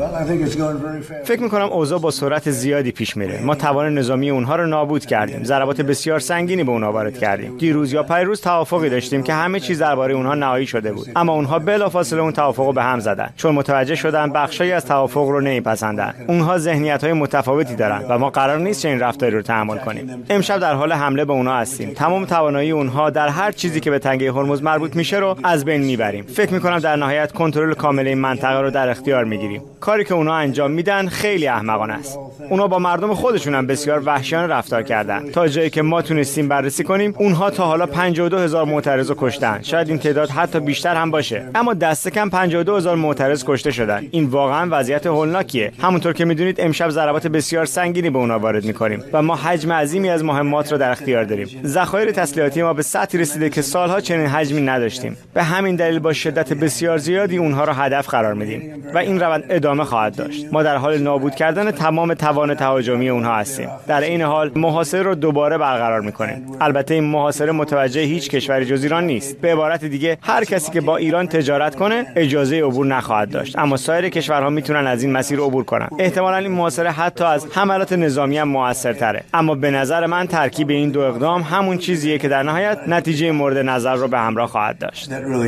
فکر می‌کنم اوضاع با سرعت زیادی پیش میره. ما توان نظامی اونها رو نابود کردیم. ضربات بسیار سنگینی به اونها وارد کردیم. دیروز یا پیروز توافقی داشتیم که همه چیز درباره اونها نهایی شده بود. اما اونها بلافاصله اون توافق رو به هم زدن. چون متوجه شدن بخشی از توافق رو نمیپسندن. اونها ذهنیت‌های متفاوتی دارن و ما قرار نیست چنین رفتاری رو تحمل کنیم. امشب در حال حمله به اونها هستیم. تمام توانایی اونها در هر چیزی که به تنگه هرمز مربوط میشه رو از بین میبریم. فکر می‌کنم در نهایت کنترل کامل این منطقه رو در اختیار میگیریم. کاری که اونها انجام میدن خیلی احمقانه است. اونها با مردم خودشون هم بسیار وحشیانه رفتار کردن. تا جایی که ما تونستیم بررسی کنیم، اونها تا حالا 52000 معترض رو کشتن. شاید این تعداد حتی بیشتر هم باشه. اما دست کم 52000 معترض کشته شدن. این واقعا وضعیت هولناکیه. همونطور که میدونید امشب ضربات بسیار سنگینی به اونها وارد میکنیم و ما حجم عظیمی از مهمات رو در اختیار داریم. ذخایر تسلیحاتی ما به سطحی رسیده که سالها چنین حجمی نداشتیم. به همین دلیل با شدت بسیار زیادی اونها رو هدف قرار میدیم و این روند ادامه خواهد داشت. ما در حال نابود کردن تمام توان تهاجمی اونها هستیم. در این حال محاصره رو دوباره برقرار میکنیم. البته این محاصره متوجه هیچ کشوری جز ایران نیست. به عبارت دیگه هر کسی که با ایران تجارت کنه اجازه عبور نخواهد داشت، اما سایر کشورها میتونن از این مسیر عبور کنن. احتمالاً این محاصره حتی از حملات نظامی هم موثرتره. اما به نظر من ترکیب این دو اقدام همون چیزیه که در نهایت نتیجه مورد نظر رو به همراه خواهد داشت.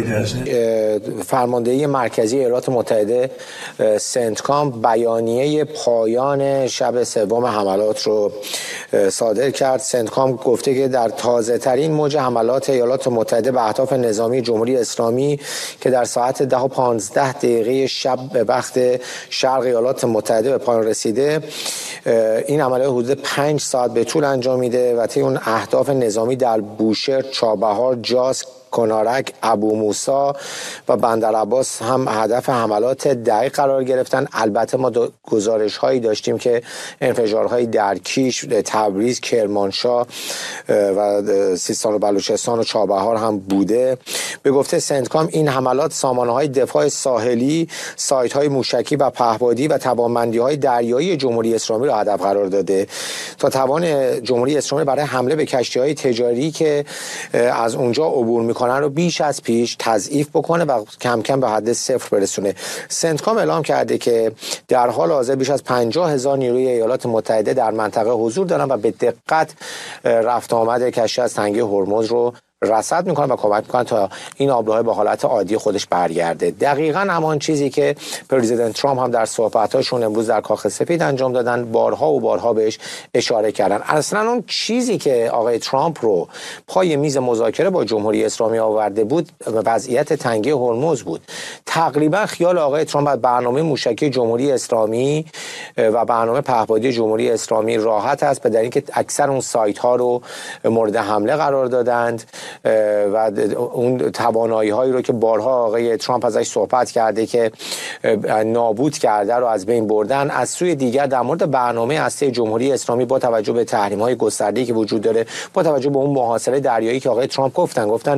فرماندهی مرکزی ایالات متحده سنتکام بیانیه پایان شب سوم حملات رو صادر کرد. سنتکام گفته که در تازه ترین موج حملات ایالات متحده به اهداف نظامی جمهوری اسلامی که در ساعت 10:15 شب به وقت شرق ایالات متحده به پایان رسیده، این عملیات حدود 5 ساعت به طول انجام میده و طی اون اهداف نظامی در بوشهر، چابهار، جاس، کنارک، ابو موسی و بندر عباس هم هدف حملات دقیق قرار گرفتن. البته ما گزارش هایی داشتیم که انفجارهایی در کیش، تبریز، کرمانشاه و سیستان و بلوچستان و چابهار هم بوده. به گفته سنتکام این حملات سامانه های دفاع ساحلی، سایت های موشکی و پهپادی و توانمندی های دریایی جمهوری اسلامی را هدف قرار داده تا توان جمهوری اسلامی برای حمله به کشتی های تجاری که از اونجا عبور میکنن رو بیش از پیش تضعیف بکنه و کم کم به حد صفر برسونه. سنتکام اعلام کرده که در حال حاضر بیش از 50,000 نیروی ایالات متحده در منطقه حضور دارن و به دقت رفت آمد کشتی از تنگه هرمز رو رصد میکنن و کمک میکنن تا این آبراهای به حالت عادی خودش برگرده. دقیقاً همان چیزی که پرزیدنت ترامپ هم در صحبتاشون امروز در کاخ سفید انجام دادن، بارها و بارها بهش اشاره کردن. اصلا اون چیزی که آقای ترامپ رو پای میز مذاکره با جمهوری اسلامی آورده بود وضعیت تنگه هرمز بود. تقریبا خیال آقای ترامپ از برنامه موشکی جمهوری اسلامی و برنامه پهپادی جمهوری اسلامی راحت است، به دلیل اینکه اکثر اون سایت ها رو مورد حمله قرار دادند و اون توانایی هایی رو که بارها آقای ترامپ ازش صحبت کرده که نابود کرده رو از بین بردن. از سوی دیگر در مورد برنامه هسته جمهوری اسلامی با توجه به تحریم های گسترده‌ای که وجود داره، با توجه به اون محاصره دریایی که آقای ترامپ گفتن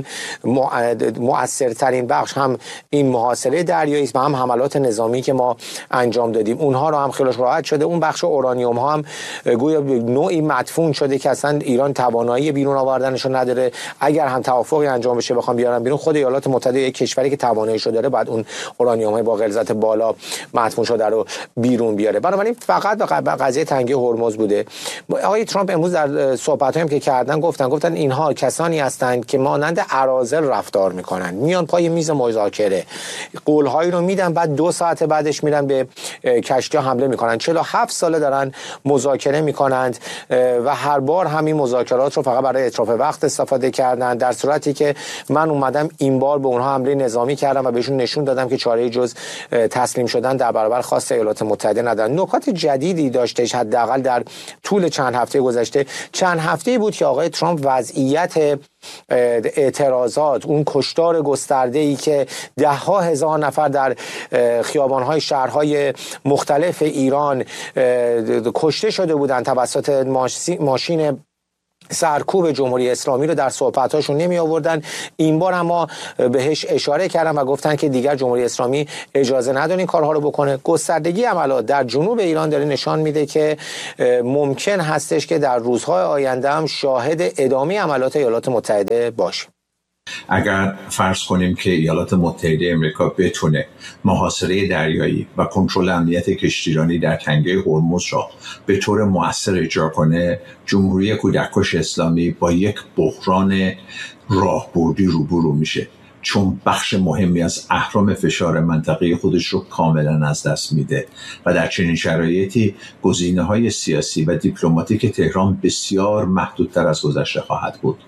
مؤثرترین بخش هم این محاصره دریایی است و هم حملات نظامی که ما انجام دادیم اونها رو هم خیالش راحت شده. اون بخش اورانیوم ها هم گویا نوعی مدفون شده که اصلا ایران توانایی بیرون آوردنشو نداره. اگر هم توافقی انجام بشه بخوام بیارن بیرون، خود ایالات متحده یک کشوری که تواناییشو داره بعد اون اورانیوم با غلظت بالا مدفون شده رو بیرون بیاره. بنابراین فقط به قضیه تنگه هرمز بوده. آقای ترامپ امروز در صحبتایی که کردن گفتن اینها کسانی هستند که مانند اراذل رفتار میکنن، میان پای میز مذاکره قولهایی رو میدن، بعد 2 ساعت بعدش میرن به کشتی حمله میکنن. 47 ساله دارن مذاکره میکنند و هر بار همین مذاکرات رو فقط برای اتلاف وقت استفاده کردن، در صورتی که من اومدم این بار به اونها حمله نظامی کردم و بهشون نشون دادم که چاره‌ای جز تسلیم شدن در برابر خواست ایالات متحده ندارن. نکات جدیدی داشتش، حداقل در طول چند هفته گذشته. چند هفته‌ای بود که آقای ترامپ وضعیت اعتراضات، اون کشتار گسترده‌ای که 10,000 نفر در خیابان‌های شهرهای مختلف ایران کشته شده بودند توسط ماشین سرکوب جمهوری اسلامی رو در صحبتاشون نمی آوردن. این بار اما بهش اشاره کردن و گفتن که دیگر جمهوری اسلامی اجازه نداره این کارها رو بکنه. گستردگی عملیات در جنوب ایران داره نشان میده که ممکن هستش که در روزهای آینده هم شاهد ادامه عملیات ایالات متحده باشیم. اگر فرض کنیم که ایالات متحده آمریکا بتونه محاصره دریایی و کنترل امنیت کشتیرانی در تنگه هرمز را به طور مؤثر اجرا کنه، جمهوری کودککش اسلامی با یک بحران راهبردی روبرو میشه، چون بخش مهمی از اهرم فشار منطقه خودش رو کاملا از دست میده و در چنین شرایطی گزینه‌های سیاسی و دیپلماتیک تهران بسیار محدودتر از گذشته خواهد بود.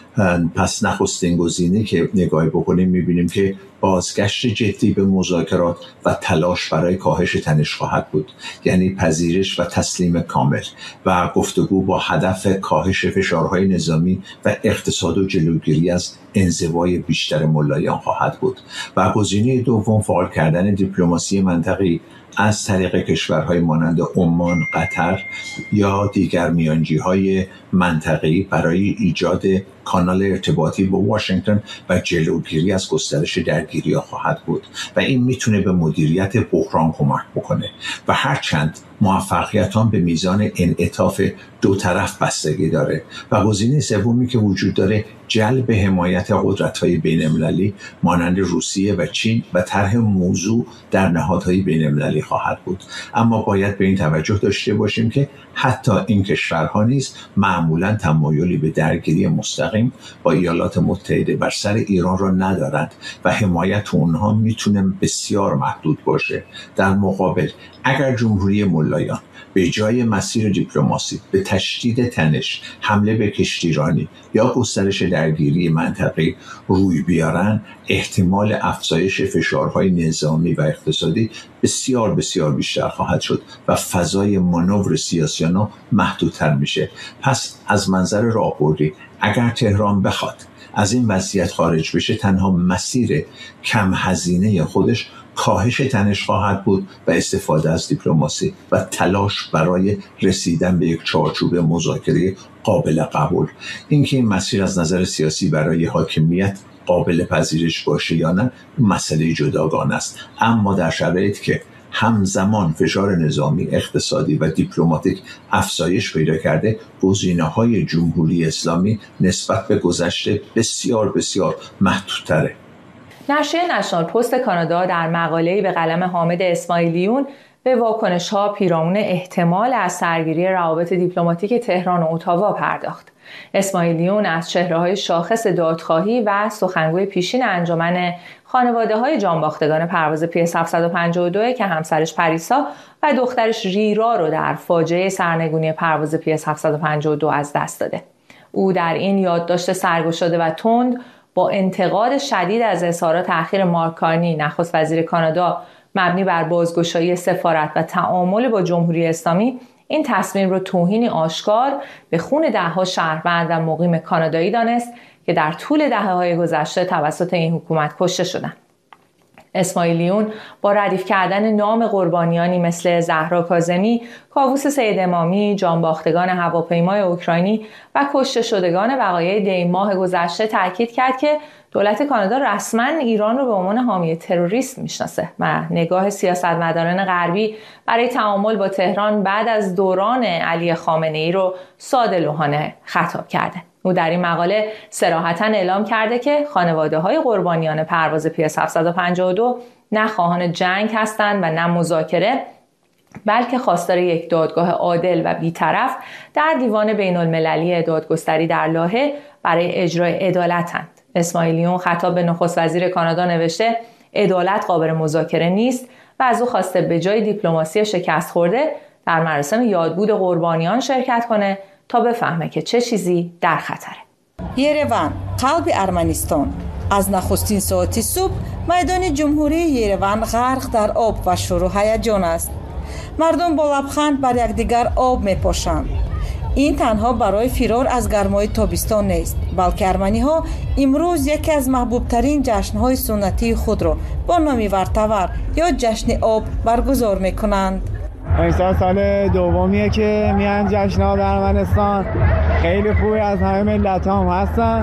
پس نخستین گزینه که نگاه بکنیم میبینیم که بازگشت جدی به مذاکرات و تلاش برای کاهش تنش خواهد بود، یعنی پذیرش و تسلیم کامل و گفتگو با هدف کاهش فشارهای نظامی و اقتصاد و جلوگیری از انزوای بیشتر ملایان خواهد بود. و گزینه دوم فعال کردن دیپلماسی منطقی از طریق کشورهای مانند عمان، قطر یا دیگر میانجی‌های منطقه‌ای برای ایجاد کانال ارتباطی با واشنگتن و جلوگیری از گسترش درگیری‌ها خواهد بود و این میتونه به مدیریت بحران کمک بکنه و هرچند موفقیت آن به میزان انعطاف دو طرف بستگی داره. و گزینه سومی که وجود داره جلب حمایت قدرت‌های بین‌المللی مانند روسیه و چین و طرح موضوع در نهادهای بین‌المللی خواهد بود. اما باید به این توجه داشته باشیم که حتی این کشورها نیز معمولاً تمایلی به درگیری مستقیم با ایالات متحده بر سر ایران را ندارند و حمایت اونها میتونه بسیار محدود باشه. در مقابل اگر جمهوری ملایان به جای مسیر دیپلماسی به تشدید تنش، حمله به کشتیرانی یا گسترش درگیری منطقی روی بیارن، احتمال افزایش فشارهای نظامی و اقتصادی بسیار بسیار بیشتر خواهد شد و فضای مانور سیاسی آنها محدودتر میشه. پس از منظر راهبردی اگر تهران بخواد از این وضعیت خارج بشه، تنها مسیر کم هزینه خودش کاهش تنش خواهد بود و استفاده از دیپلماسی و تلاش برای رسیدن به یک چارچوب مذاکره قابل قبول. اینکه این مسیر از نظر سیاسی برای حاکمیت قابل پذیرش باشه یا نه مسئله جداگانه است، اما در شرایطی که همزمان فشار نظامی، اقتصادی و دیپلماتیک افزایش پیدا کرده، گزینه‌های جمهوری اسلامی نسبت به گذشته بسیار بسیار محدودتره. نشریه نشنال پست کانادا در مقاله‌ای به قلم حامد اسماعیلیون به واکنش‌ها پیرامون احتمال از سرگیری روابط دیپلماتیک تهران و اتاوا پرداخت. اسماعیلیون از چهره‌های شاخص دادخواهی و سخنگوی پیشین انجمن خانواده‌های جانباختگان پرواز PS 752 که همسرش پریسا و دخترش ریرا رو در فاجعه سرنگونی پرواز PS 752 از دست داده. او در این یادداشت سرگشاده و تند با انتقاد شدید از اظهارات تأخیر مارک کارنی نخست وزیر کانادا مبنی بر بازگشایی سفارت و تعامل با جمهوری اسلامی این تصمیم رو توهینی آشکار به خون ده‌ها شهروند و مقیم کانادایی دانست که در طول دهه‌های گذشته توسط این حکومت کشته شدند. اسماعیلیون با ردیف کردن نام قربانیانی مثل زهرا کاظمی، کاووس سید امامی، جانباختگان هواپیمای اوکراینی و کشته شدگان وقایع دی ماه گذشته تاکید کرد که دولت کانادا رسما ایران رو به عنوان حامی تروریست میشناسه و نگاه سیاستمداران غربی برای تعامل با تهران بعد از دوران علی خامنه‌ای رو ساده لوحانه خطاب کرده. او در این مقاله صراحتاً اعلام کرده که خانواده‌های قربانیان پرواز PS 752 نه خواهان جنگ هستند و نه مذاکره، بلکه خواستار یک دادگاه عادل و بی‌طرف در دیوان بین‌المللی دادگستری در لاهه برای اجرای عدالتند. اسماعیلیون خطاب به نخست وزیر کانادا نوشته عدالت قابل مذاکره نیست و از او خواسته به جای دیپلماسی شکست خورده در مراسم یادبود قربانیان شرکت کنه تا بفهمه که چه چیزی در خطره. یروان، قلب ارمنستان. از نخستین ساعت صبح میدان جمهوری یروان غرق در آب و شور و هیجان است. مردم با لبخند بر یکدیگر آب میپاشند. این تنها برای فرار از گرمای تابستان نیست، بلکه ارمنی‌ها امروز یکی از محبوب ترین جشن‌های سنتی خود را با نام ورتور یا جشن آب برگزار می‌کنند. امسال سال دومیه که میان جشن‌ها در ارمنستان. خیلی خوبی از همه ملت‌ها هم هستن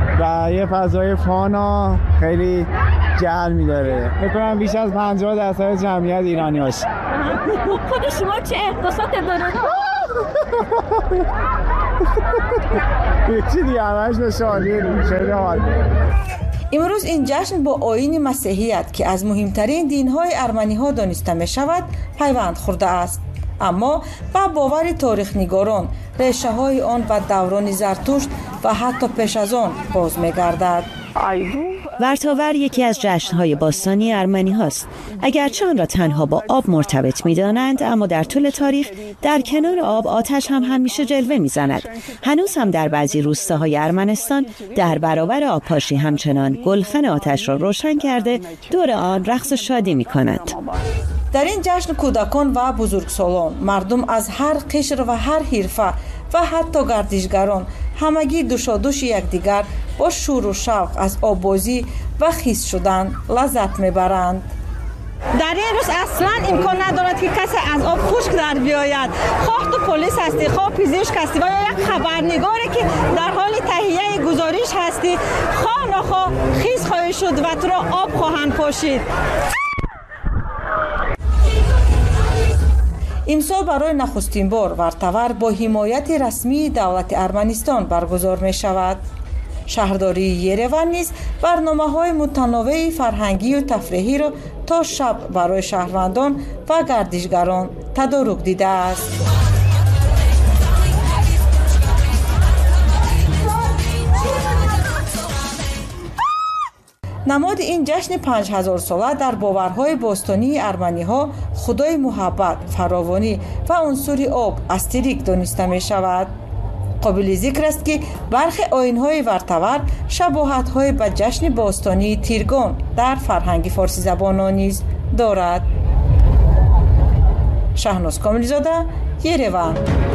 و یه فضای فانا خیلی جلب می‌داره. فکر کنم بیش از 50% جمعیت ایرانی هست. خود شما چه احساساتی دارید؟ چی دیگه همش نشانیه خیلی حال. امروز این جشن با آیین مسیحیت که از مهمترین دین‌های ارمنی‌ها دانسته می‌شود پیوند خورده است، اما با باور تاریخ‌نگاران ریشه‌های آن به دوران زرتشت و حتی پیش از آن باز می‌گردد. ورتاور یکی از جشن‌های باستانی ارمنی هاست. اگرچه آن را تنها با آب مرتبط می‌دانند، اما در طول تاریخ در کنار آب آتش هم همیشه جلوه می‌زند. هنوز هم در بعضی روستاهای ارمنستان در برابر آبپاشی همچنان گلخن آتش را روشن کرده دور آن رقص و شادی می‌کنند. در این جشن کودکان و بزرگسالان، مردم از هر قشر و هر حرفه و حتی گردشگران همگی دوشادوش یکدیگر با شور و شوق از آببازی و خیس شدن لذت میبرند. در این روز اصلا امکان ندارد که کسی از آب خشک در بیاید. خواه تو پلیس هستی، خواه پزشک هستی و یا یک خبرنگاری که در حال تهیه گزارش هستی، خواه نخواه خیس خواهی شد و تو را آب خواهند پاشید. امسال برای نخستین بار ورتاور با حمایت رسمی دولت ارمنستان برگزار می شود. شهرداری یروان نیز برنامه‌های متنوع فرهنگی و تفریحی را تا شب برای شهروندان و گردشگران تدارک دیده است. نماد این جشن 5000 ساله در باورهای باستانی ارمنی‌ها خدای محبت، فراوانی و عنصر آب استریک دانسته می شود. قابل ذکر است که برخی آیین‌های ورتاور شباهت‌های به جشن باستانی تیرگان در فرهنگ فارسی زبانان نیز دارد. شهناز کاملزاده، یروان.